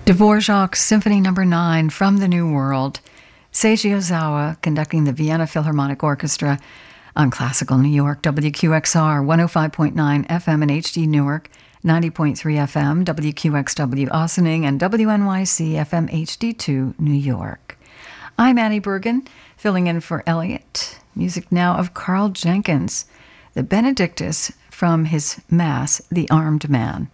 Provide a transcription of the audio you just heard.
Dvorak's Symphony No. 9 from the New World. Seiji Ozawa conducting the Vienna Philharmonic Orchestra on Classical New York, WQXR 105.9 FM in HD Newark, 90.3 FM, WQXW Ossining, and WNYC FM HD2 New York. I'm Annie Bergen, filling in for Elliot. Music now of Carl Jenkins, the Benedictus from his Mass, The Armed Man.